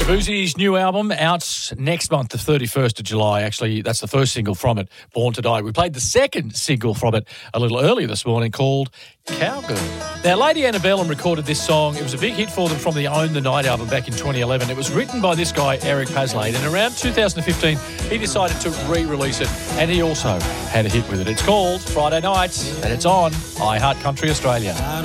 Boosie's new album out next month, the 31st of July. Actually, that's the first single from it, Born to Die. We played the second single from it a little earlier this morning called Cowgirl. Now, Lady Antebellum recorded this song. It was a big hit for them from the Own the Night album back in 2011. It was written by this guy, Eric Paslade, and around 2015, he decided to re-release it, and he also had a hit with it. It's called Friday Night, and it's on iHeart Country Australia.